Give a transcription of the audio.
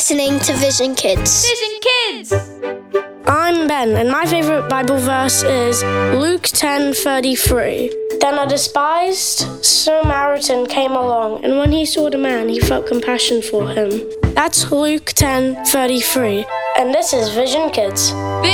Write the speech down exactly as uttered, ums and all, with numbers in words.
listening to Vision Kids. Vision Kids! I'm Ben, and my favourite Bible verse is Luke ten thirty-three. Then a despised Samaritan came along, and when he saw the man, he felt compassion for him. That's Luke ten thirty-three, and this is Vision Kids.